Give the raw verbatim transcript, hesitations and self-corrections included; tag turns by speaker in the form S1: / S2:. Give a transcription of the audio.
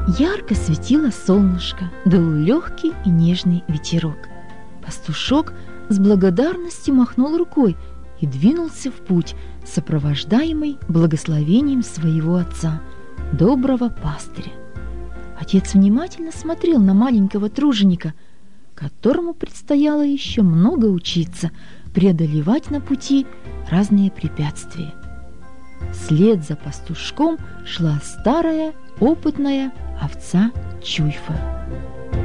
S1: Ярко светило солнышко, дул легкий и нежный ветерок. Пастушок с благодарностью махнул рукой и двинулся в путь, сопровождаемый благословением своего отца, доброго пастыря. Отец внимательно смотрел на маленького труженика, которому предстояло еще много учиться преодолевать на пути разные препятствия. Вслед за пастушком шла старая, опытная овца Чуйфа.